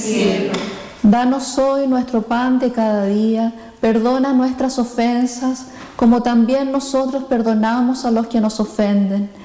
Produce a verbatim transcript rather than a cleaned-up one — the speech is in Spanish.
cielo. Danos hoy nuestro pan de cada día, perdona nuestras ofensas, como también nosotros perdonamos a los que nos ofenden.